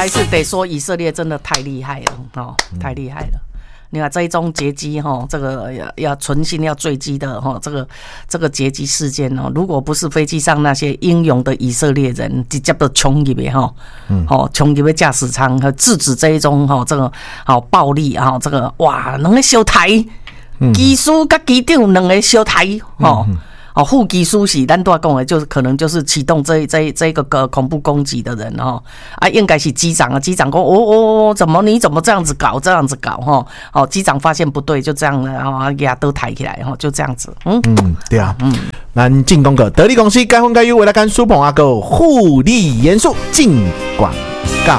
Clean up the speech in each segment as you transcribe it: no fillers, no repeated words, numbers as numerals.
还是得说以色列真的太厉害了哦，太厉害了。你看这一宗劫机这个要存心要坠机的这个劫机事件如果不是飞机上那些英勇的以色列人直接就冲入去冲入去驾驶舱和制止这一宗这个暴力这个哇，两个小台机师跟机长两个小台副机师是咱都讲的，就是可能就是启动这个恐怖攻击的人应该是机长啊。机长说你怎么这样子搞机长发现不对，就这样了给他都抬起来就这样子。 对啊，咱进攻个得力公司该分该优为了跟苏鹏阿哥互利严肃进广告。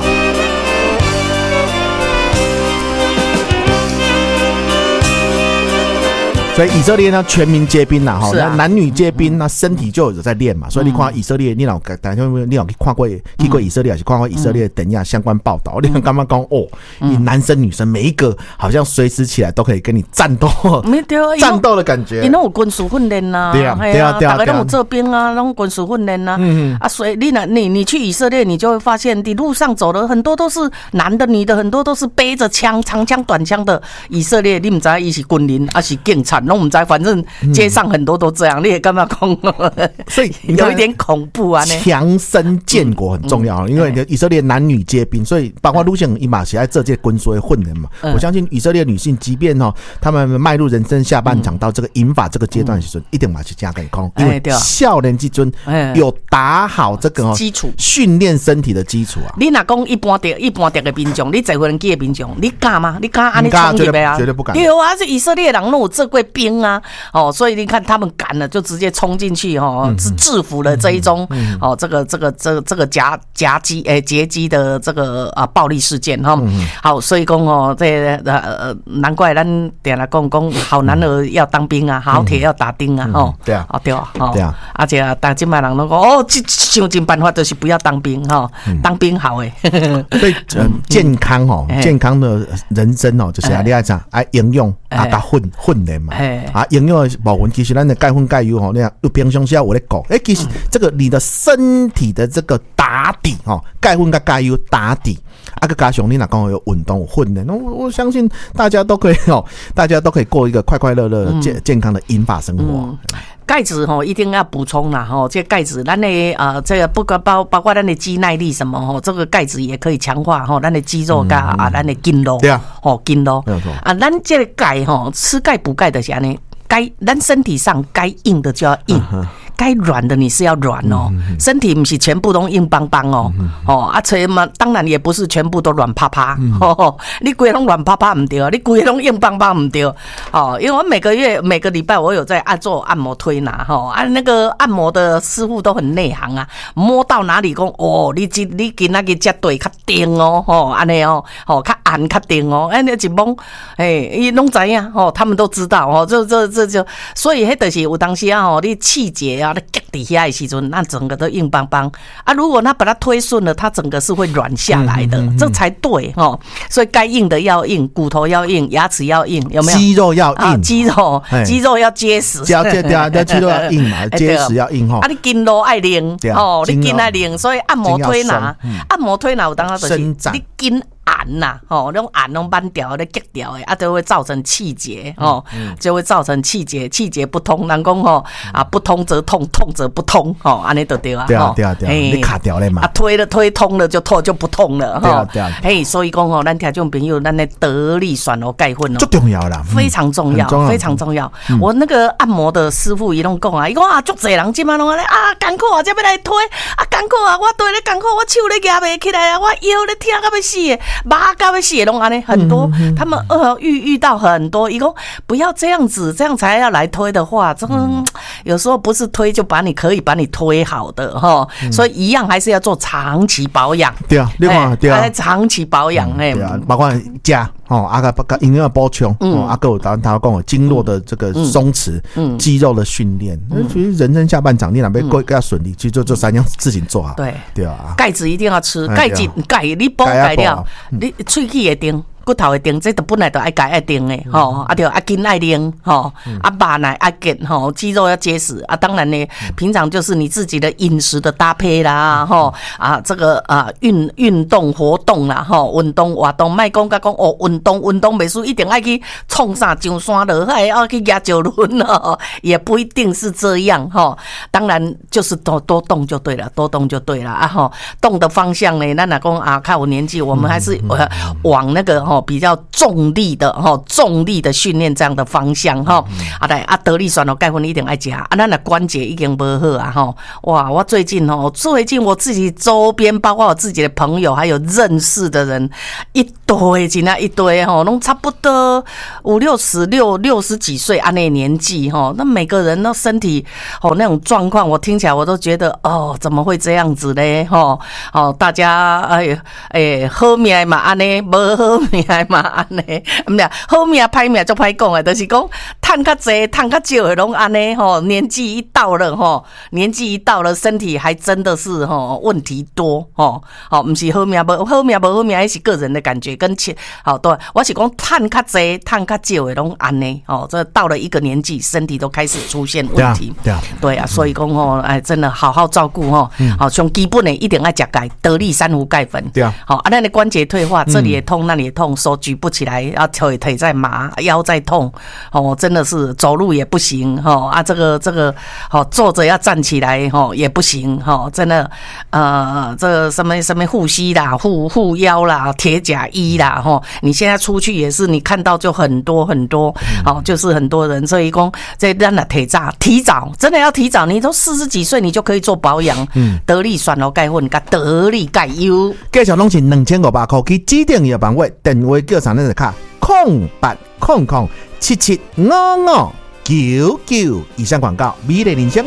所以以色列呢全民皆兵啦，那男女皆兵，那身体就有在练嘛。所以你看以色列，你有看过去过以色列，还是看过以色列等一下相关报道？你看刚刚讲男生女生每一个好像随时起来都可以跟你战斗的感觉。因为有军事训练呐，对啊，大家都有做兵啊，都军事训练呐。所以你去以色列，你就会发现，你路上走的很多都是男的、女的，很多都是背着枪、长枪、短枪的以色列。你不知道他是军人还是警察？那我们在反正街上很多都这样，你也干嘛讲？所以有一点恐怖啊！强身健国很重要，因为以色列男女皆兵，所以包括路线伊嘛是在这届军事的混人嘛。我相信以色列女性，即便他们迈入人生下半场到这个银发这个阶段的时候，一定嘛是这样跟你讲，因为少年之尊有打好这个基础训练身体的基础啊。你若讲一般的民众，你坐无人机的民众，你敢吗？你敢安尼冲入去啊？绝对不敢。对啊，是以色列人都有做过兵啊，所以你看他们敢了，就直接冲进去制服了这一宗这个劫机的这个暴力事件好，所以讲这难怪咱点来讲好男儿要当兵啊，好铁要打钉啊对啊对啊对啊，而且大今摆人都讲想尽办法就是不要当兵当兵好对健康的人生就是你要讲营养甲训练嘛营养的部分其实咱的钙分钙油那样平常时有在讲其实这个你的身体的这个打底钙分跟钙油打底个加上你若讲有运动有训练，我相信大家都可以过一个快快乐乐健康的银发生活。钙质一定要补充啦这钙质咱的这个不包括咱的肌耐力什么这个钙质也可以强化咱的肌肉跟咱的筋肉。对啊筋肉咱这个钙吃钙补钙的是安尼，咱身体上该硬的就要硬，该软的你是要软身体不是全部都硬邦邦当然也不是全部都软趴趴你规拢软趴趴不对，你规拢硬邦邦不对因为我每个礼拜我有在做按摩推拿那个按摩的师傅都很内行啊，摸到哪里讲你今仔日才对较定安尼较按较定那一摸伊拢知影他们都知道这所以迄就是有当时你气节你夹底下的时阵，那整个都硬邦邦如果他把它推顺了，它整个是会软下来的这才对所以该硬的要硬，骨头要硬，牙齿要硬，有没有？肌肉要硬肌肉要结实肌肉要硬嘛结实要硬你筋肉爱硬你筋爱硬，所以按摩推拿有当时就是你筋按呐那种按拢扳掉的夹掉的就会造成气结就会造成气结不通，人讲不通则痛，痛则不通安尼就对啊。对啊你卡掉了嘛推通了就不痛了对所以讲咱听众朋友，咱的得力选钙粉最重要啦，非常重要非常重要我那个按摩的师傅伊拢讲伊讲足侪人今晚拢安尼艰苦才要来推艰苦我对咧艰苦，我手咧夹袂起来我腰咧疼到要死麻到要死拢安尼很多他们遇到很多伊讲不要这样子，这样才要来推的话这个有时候不是推就可以把你推好的所以一样还是要做长期保养。对啊你看对啊长期保养对啊包括吃营养补充还有他讲经络的这个松弛肌肉的训练其实人生下半场你若要顺利其实就三样事情做好。对啊钙质一定要吃钙你补钙了你喙齿会定骨头会定，这都本来就爱改爱定的吼，啊对，啊筋爱练吼，啊肉奶爱健吼，肌肉要结实啊。当然呢，平常就是你自己的饮食的搭配啦吼，啊这个运动活动啦吼，运动活动，莫讲甲讲哦，运动袂输一定爱去冲啥上山落海，要去压石轮哦，也不一定是这样吼。当然就是多动就对了，多动就对了啊吼。动的方向呢，咱若讲啊，看我年纪，我们还是往那个比较重力的训练这样的方向哈。啊来啊，得力酸哦，钙粉一定爱吃啊。咱的关节已经不好啊哈。哇，我最近我自己周边，包括我自己的朋友，还有认识的人，一堆真的一堆哈，拢差不多60几岁啊那年纪哈。那每个人的身体那种状况，我听起来我都觉得怎么会这样子呢哈？大家好命嘛安尼，无好命嘛安尼，唔对，好命歹命就歹讲的，就是讲赚较济、赚较少的拢安尼吼。年纪一到了，身体还真的是问题多吼。唔是好命无好命，那是个人的感觉跟对，我是讲赚较济、赚较少的拢安尼这到了一个年纪，身体都开始出现问题。对啊，所以讲真的好好照顾上基本的一定要吃钙，得力珊瑚钙粉。对啊，那你关节退化，这里也痛那里也痛，手举不起来，腿在麻，腰在痛，真的是走路也不行这个坐着要站起来也不行真的这个什么护膝啦、护腰啦、铁甲衣啦你现在出去也是，你看到就很多就是很多人，所以讲这咱的提早真的要提早，你都40几岁你就可以做保养，得力酸乳钙粉跟得力钙优， 介绍拢是2500块，去指定药房位电话叫上那个卡0800775599，以上广告美丽人生。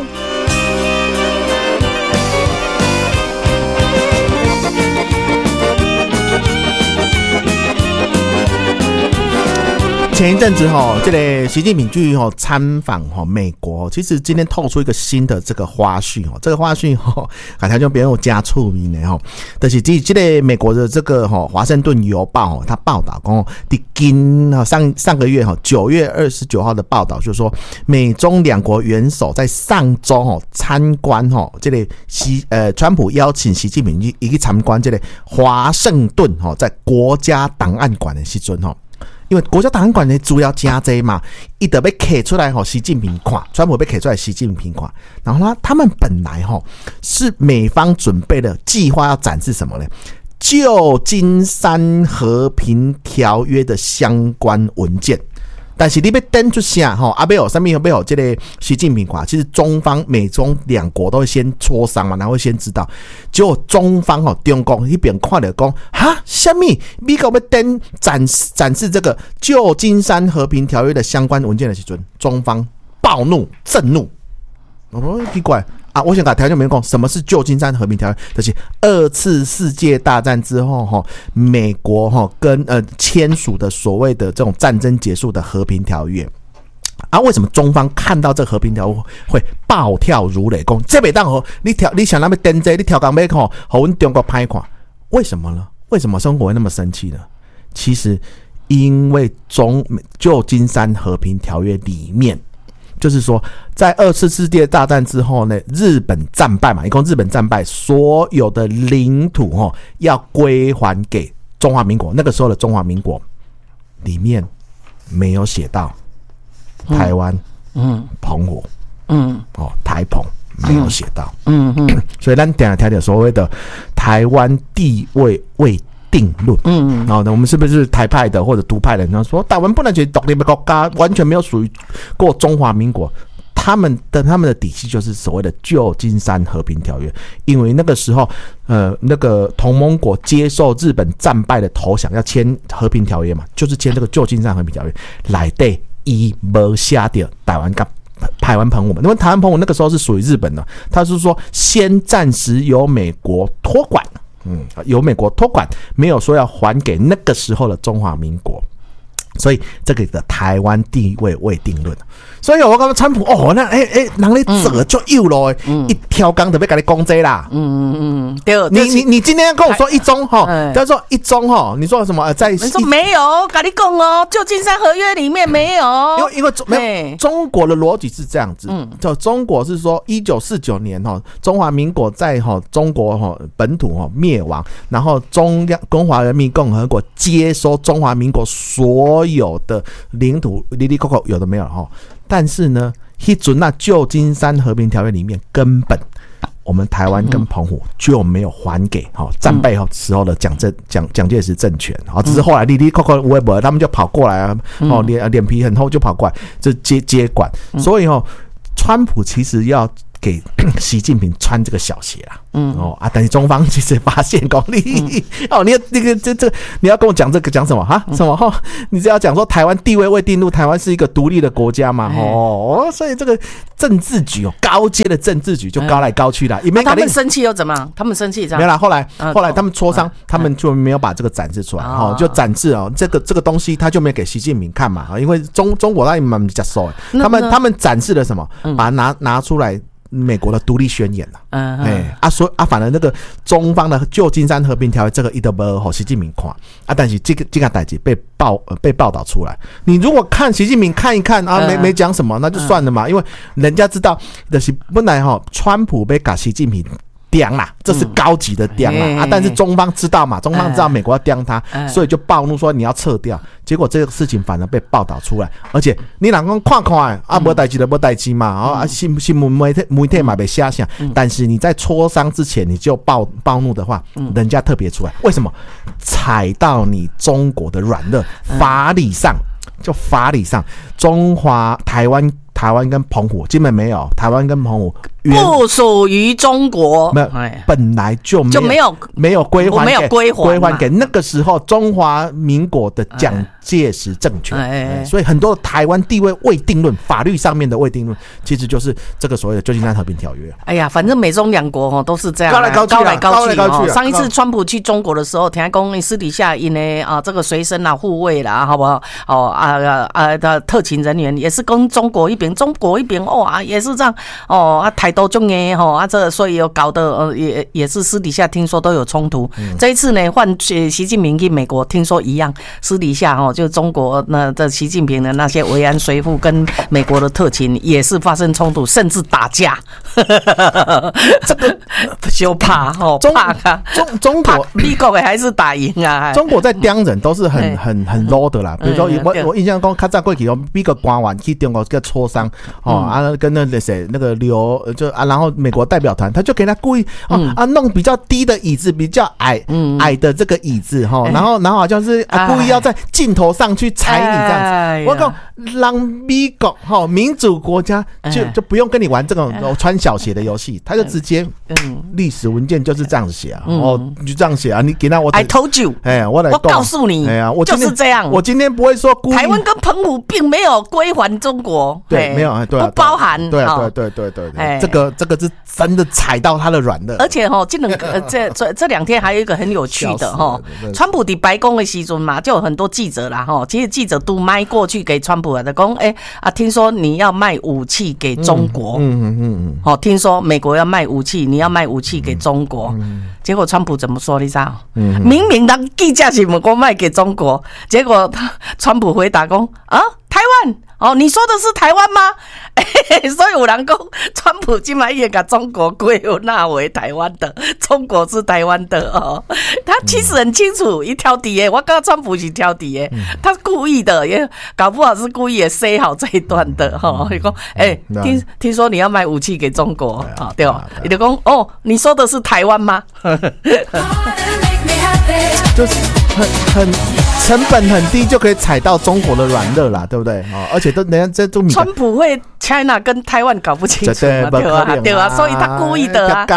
前一阵子这个习近平去参访美国，其实今天透出一个新的这个花絮这个花絮好像别人有加出名的就是这个美国的这个华盛顿邮报他报道讲上个月9月29号的报道，就是说美中两国元首在上周参观这个川普邀请习近平去参观这个华盛顿在国家档案馆的时候因为国家档案馆的资料真多嘛，他就要摕出来习近平看，川普要摕出来习近平看。然后他们本来是美方准备的计划要展示什么呢？旧金山和平条约的相关文件。但是你要登出啥没有上面有没有这个习近平看，其实美中两国都会先磋商嘛，然后会先知道。结果中方中国那边看了讲什么美国要登展示这个旧金山和平条约的相关文件的时候，中方暴怒震怒。我说奇怪我想跟条件没讲什么是旧金山和平条约，就是2次世界大战之后美国跟签署的所谓的这种战争结束的和平条约为什么中方看到这个和平条约会暴跳如雷，说这不当你想那么登这你跳港要给我们中国拍看，为什么呢？为什么中国会那么生气呢？其实因为旧金山和平条约里面就是说在2次世界大战之后呢，日本战败嘛，一共日本战败，所有的领土要归还给中华民国。那个时候的中华民国里面没有写到台湾澎湖台澎没有写到所以咱等下谈点所谓的台湾地位未定论我们是不是台派的或者独派的人说台湾不能觉得独立的国家完全没有属于过中华民国，他们的底气就是所谓的旧金山和平条约，因为那个时候那个同盟国接受日本战败的投降要签和平条约嘛，就是签这个旧金山和平条约来对伊没下掉台湾跟台湾澎湖嘛，因为台湾澎湖那个时候是属于日本的，他是说先暂时由美国托管由美国托管，没有说要还给那个时候的中华民国。 所以这个的台湾地位未定论。所以我感觉川普那人咧做就有咯，一条钢特别跟你讲这啦。 对， 你今天跟我说一中叫做一中你说什么在？ 你说没有，跟你讲旧金山合约里面没有， 因为没有中国的逻辑是这样子，就中国是说1949年中华民国在中国本土灭亡，然后中华人民共和国接收中华民国所有的领土，里里扣扣有的没有但是呢，那时候旧金山和平条约里面根本我们台湾跟澎湖就没有还给战败时候的蒋介石政权，只是后来里里扣扣微博他们就跑过来脸皮很厚就跑过来就接管，所以川普其实要给习近平穿这个小鞋啦，但是中方其实发现你那个这你要跟我讲这个讲什么哈？什么你只要讲说台湾地位未定论，台湾是一个独立的国家嘛？所以这个政治局高阶的政治局就高来高去啦。 他们生气又怎么样？他们生气这样没有啦。后来他们磋商，他们就没有把这个展示出来就展示这个东西他就没给习近平看嘛，因为中国他们比较熟，他们展示了什么？把它拿出来。美国的独立宣言反正那个中方的旧金山和平条约这个一都没有习近平看但是这个事情被报道出来，你如果看习近平看一看没讲什么，那就算了嘛，因为人家知道就是本来川普被搞习近平刁啦，这是高级的刁啦但是中方知道嘛，中方知道美国要刁他，所以就暴怒说你要撤掉，结果这个事情反而被报道出来，而且你人讲看没事就没事嘛新闻媒体嘛被写下，但是你在磋商之前你就暴怒的话，人家特别出来，为什么？踩到你中国的软肋，法理上中华台湾跟澎湖基本没有，台湾跟澎湖不属于中国， 本来就没有归还给那个时候中华民国的蒋介石政权，所以很多台湾地位未定论，法律上面的未定论，其实就是这个所谓的旧金山和平条约。 哎呀，反正美中两国都是这样高来高去。上一次川普去中国的时候，听讲私底下因为这个随身护卫啦，好不好？的特勤人员也是跟中国一边也是这样台都中的这所以有搞得也是私底下听说都有冲突。这一次呢，换习近平去美国，听说一样，私底下就中国这习近平的那些维安随扈跟美国的特勤也是发生冲突，甚至打架。这个就怕中国美国还是打赢啊。 中国在刁人都是很 low 的啦，比如说我印象中较早过去美国官员去中国个磋商跟那个然后美国代表团他就给他故意弄比较低的椅子，比较矮的这个椅子然后好像是故意要在镜头上去踩你这样子。我讲让美国民主国家就不用跟你玩这种穿小鞋的游戏，他就直接历史文件就是这样子写就这样写你给他 I told you 我告诉你就是这样。 我今天不会说故意台湾跟澎湖并没有归还中国， 对，没有对不包含对，这个是真的踩到他的软肋。 而且这两天还有一个很有趣的川普在白宫的时候嘛，就有很多记者啦其实记者都麦过去给川普的讲听说你要卖武器给中国听说美国要卖武器，你要卖武器给中国结果川普怎么说你知道明明当记者是美国卖给中国，结果川普回答讲台湾你说的是台湾吗？所以有人说川普今晚也把中国归纳为台湾的，中国是台湾的他其实很清楚一挑底我刚刚川普是挑底他故意的，也搞不好是故意也塞好这一段的你说听说你要卖武器给中国对吧？你就说你说的是台湾吗？ 就是很成本很低就可以踩到中国的软肋啦，对不对？而且人家这都川普会 China 跟台湾搞不清楚嘛，对吧？所以他故意的啊。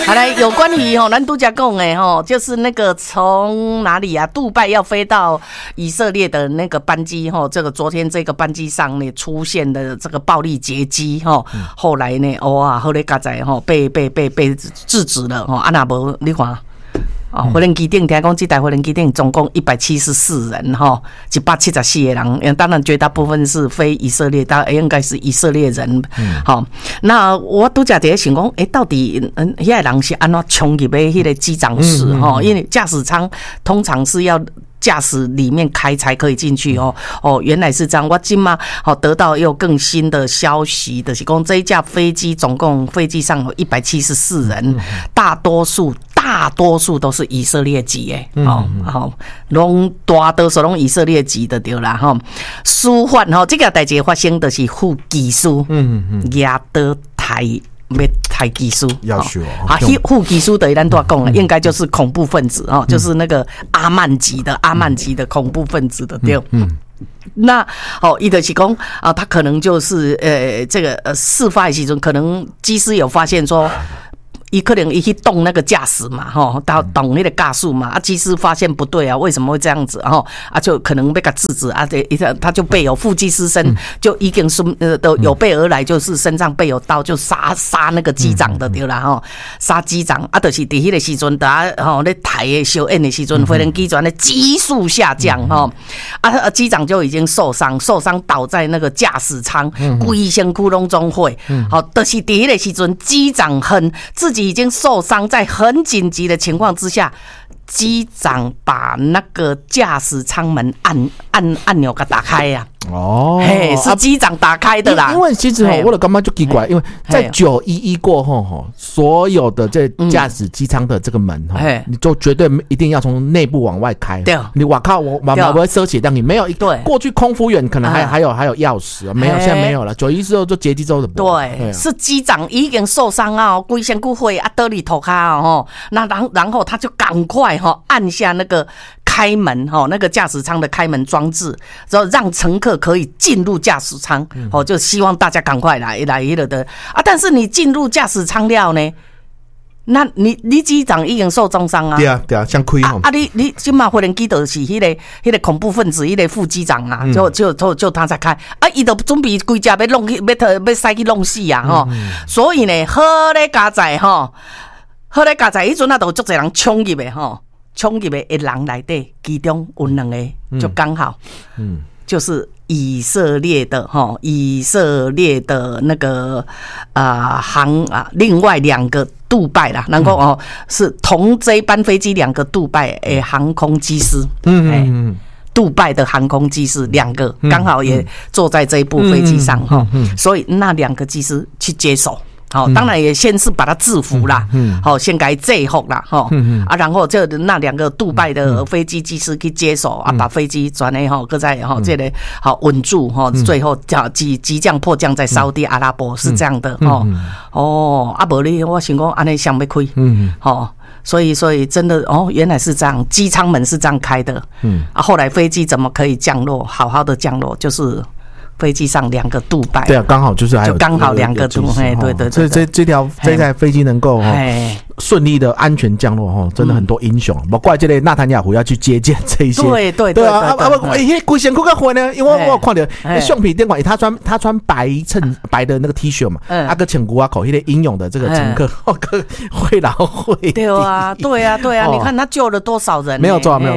好来，有关于咱都讲的就是那个从哪里啊？杜拜要飞到以色列的那个班机这个昨天这个班机上呢出现的这个暴力劫机后来呢，哇，后来刚才被制止了啊，那无你看。飞轮机顶听讲，这台飞轮机顶总共174人，174个人，当然绝大部分是非以色列，应该是以色列人。那我都在想讲，到底那个人是安怎冲入的那个机长室因为驾驶舱通常是要驾驶里面开才可以进去原来是这样。我今嘛得到又更新的消息，就是讲这一架飞机总共飞机上有174人，大多数都是以色列籍的大多数拢以色列籍的对啦事发这个代志发生的是副技师亚德台技师要求副技师的咱都讲了，应该就是恐怖分子就是那个阿曼级的恐怖分子的对。那伊就是讲他可能就是这个事发的时阵，可能机师有发现说。伊可能去动那个驾驶嘛，到动那个驾驶嘛，机师发现不对啊，为什么会这样子就可能被他制止他就备有副机师身，就已经都有备而来，就是身上备有刀，就杀那个机长的对啦杀机长就是在那个时阵，在台的小演的时阵，飞轮机转的急速下降机长就已经受伤倒在那个驾驶舱，规身躯拢中毁，就是在那个时阵，机长自己已经受伤，在很紧急的情况之下，机长把那个驾驶舱门按钮给打开呀。是机长打开的啦。 因为其实我的感觉就奇怪，因为在911过后所有的这驾驶机舱的这个门你就绝对一定要从内部往外开。对，你哇靠，我慢慢会收起，但你没有过去空服员可能还有钥匙没有，现在没有了。911之后就劫机之后的对，是机长已经受伤规身躯毁得里头卡那然后他就赶快按下那个开门那个驾驶舱的开门装置，然后让乘客可以进入驾驶舱就希望大家赶快来的但是你进入驾驶舱了呢，那你机长已经受重伤啊。对啊， 像亏你今嘛飞轮机就是那个恐怖分子，那个副机长啊，就他才开伊都准备规家要弄去要塞去弄死啊所以呢，好咧加载迄阵都足侪人冲入的人内底，其中有2个就刚好就是以色列的那个另外2个杜拜啦，然后是同这一班飞机2个杜拜航空机师，杜拜的航空机师2个刚好也坐在这一部飞机上所以那2个机师去接手。当然也先是把他制服啦，先给制服啦，然后就那2个杜拜的飞机机师去接手把飞机转来搁在这里稳住最后急降迫降在沙特阿拉伯是这样的不然我想说这样想要开所以真的原来是这样，机舱门是这样开的后来飞机怎么可以降落，好好的降落，就是飞机上2个杜拜， 对啊，刚好就是还有就刚好2个杜拜，对， 所以这台飞机能够顺利的安全降落真的很多英雄，包括这个纳坦雅胡要去接见这一些，对啊，规身躯较混呢，因为我有看到相片顶管他穿白的那个 T 恤嘛，个穿牛仔裤，那个英勇的这个乘客会老会对啊，你看他救了多少人， 没有错。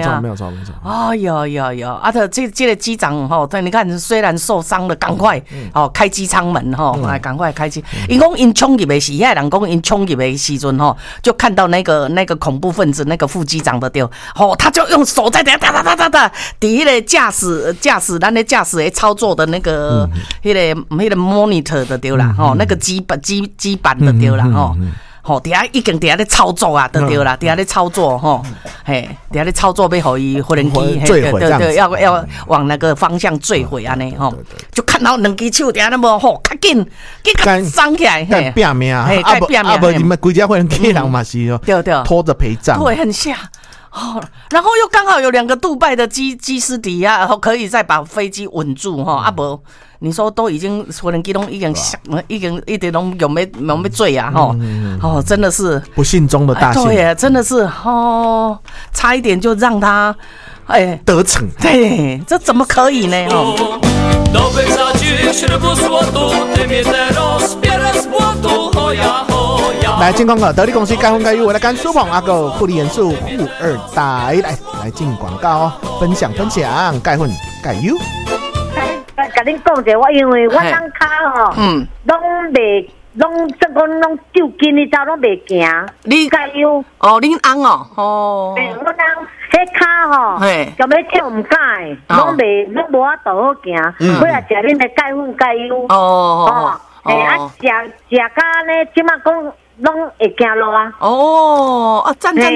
有这个机长你看虽然受伤了，赶快开机舱门赶快开机。因冲入的时，那人讲因冲入的时阵就看到那个恐怖分子那个副机长的他就用手在哒底下驾驶咱的驾驶的操作的那个那个 monitor 的对啦那个基板的对啦底下已经底下在操作啊，对啦，底下在操作底下在操作要互伊飞轮机坠毁，对， 要往那个方向坠毁安尼就看到2只手底下那么较紧上起来， 拼命不你们规家飞轮机人嘛是对拖着陪葬， 对，很吓然后又刚好有2个杜拜的机师底下，然后可以再把飞机稳住哈。啊不，你说都已经无人机都已经一点都有没醉啊哈。真的是不幸中的大幸。 对，真的是差一点就让他得逞。 对，这怎么可以呢？ 来，进广告，得力公司盖婚盖玉，我来干苏鹏阿哥护理元素富二代，来进广告分享盖婚盖玉。 甲恁讲者，我因为我当卡拢这个拢就筋的走拢袂行， 你加油恁翁我当迄卡就要跳唔敢，拢无法度好行，尾来食恁的钙粉钙油食甲呢，即马讲拢会行路啊！ 赞！即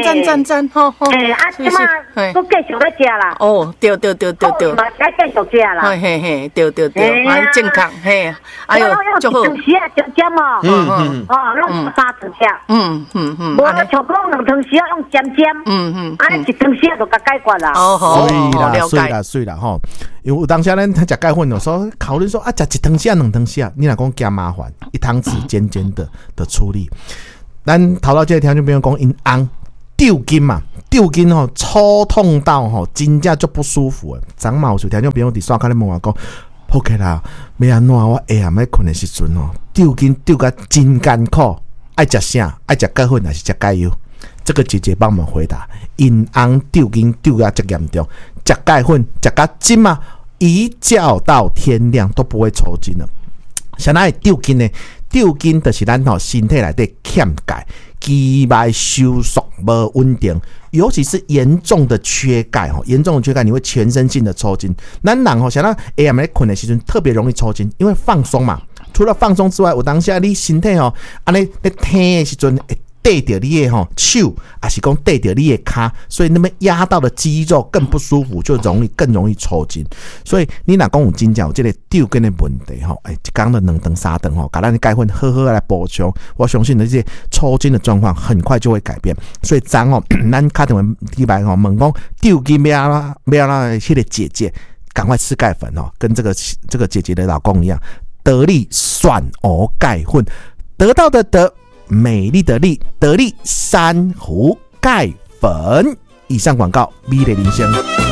马都继续要食啦！ 对， 嘛该继续食啦！ 对，健康哎呦，就好。 2时啊，就尖拢3顿食。无像讲2顿时啊用尖，1顿时就甲解决啦。 水啦吼！因为有当时咱食钙粉有时候考虑说食1顿时啊2顿时啊，你若讲加麻烦，1汤匙尖的处理。咱头到这个条件，比如讲因翁丢筋嘛，丢筋抽痛到真正就不舒服的。长毛有条件，比如伫刷卡咧问我讲 ，OK 啦，要安怎？我下暗要困的时阵丢筋丢甲真艰苦，爱食啥？爱食钙粉还是食钙油？这个姐姐帮我们回答，因翁丢筋丢甲这严重，食钙粉食甲筋嘛，一觉到天亮都不会抽筋了。啥会丢筋呢？丢筋就是咱身体内底欠钙，肌脉收缩无稳定，尤其是严重的缺钙严重的缺钙你会全身性的抽筋。咱人像咱下暗咧困的时阵特别容易抽筋，因为放松嘛。除了放松之外，有当下你身体安尼咧疼的时阵会带着你的手，还是讲带着你的脚，所以那么压到的肌肉更不舒服，就更容易抽筋。所以你若讲有真正有这个丢筋的问题一天的2顿3顿把咱的钙粉好好来补充，我相信这些抽筋的状况很快就会改变。所以咱咱打电话礼拜问讲丢筋要让那个姐姐赶快吃钙粉跟这个姐姐的老公一样，得力选鹅钙粉，得到的得。美丽的丽，得力珊瑚钙粉。以上广告，美丽人生。